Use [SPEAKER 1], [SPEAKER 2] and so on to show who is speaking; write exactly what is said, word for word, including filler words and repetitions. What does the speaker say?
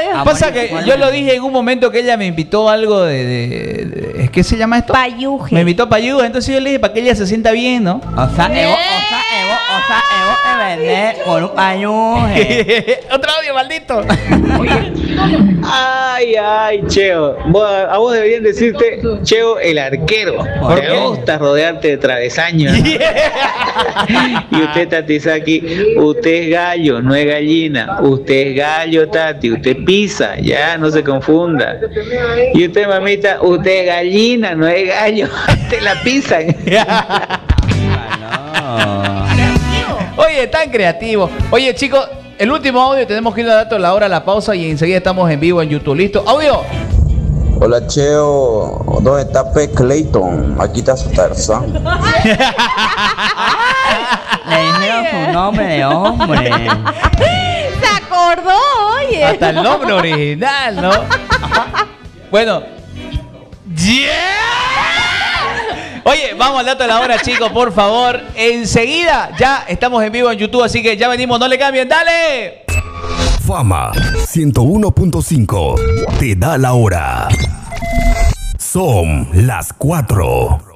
[SPEAKER 1] Pasa que yo lo dije en un momento que ella me invitó a algo de, de, de ¿qué se llama esto?
[SPEAKER 2] Payuje.
[SPEAKER 1] Me invitó a Payuje, entonces yo le dije para que ella se sienta bien, ¿no?
[SPEAKER 3] O sea, Evo, o sea, Evo, o sea, Evo te vende con un payuje.
[SPEAKER 1] Otro audio, maldito.
[SPEAKER 4] Ay, ay, Cheo. Vos- A vos deberían decirte Cheo el arquero.
[SPEAKER 3] ¿Por
[SPEAKER 4] Te
[SPEAKER 3] qué?
[SPEAKER 4] gusta rodearte de travesaños. Y usted, Tati Saki, usted es gallo, no es gallina. Usted es gallo, Tati. Usted pisa, ya, no se confunda. Y usted, mamita, usted es gallina, no es gallo. Te la pisan.
[SPEAKER 1] Oye, tan creativo. Oye, chicos, el último audio, tenemos que ir a datos la hora, la pausa y enseguida estamos en vivo en YouTube. ¿Listo? ¡Audio!
[SPEAKER 5] Hola Cheo, ¿dónde está P. Clayton? Aquí está su terza.
[SPEAKER 3] Le dijeron su nombre de hombre.
[SPEAKER 2] Se acordó, oye.
[SPEAKER 1] Hasta el nombre original, ¿no? Bueno. ¡Yeah! Oye, vamos al dato de la hora, chicos, por favor. Enseguida ya estamos en vivo en YouTube, así que ya venimos, no le cambien, ¡dale!
[SPEAKER 6] Fama ciento uno punto cinco te da la hora. Son las cuatro.